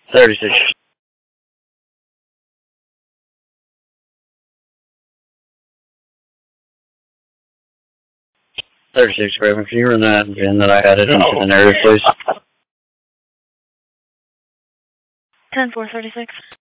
36. 36, Raven. Can you run that VIN that I added into the narrative, please? 10-4-36.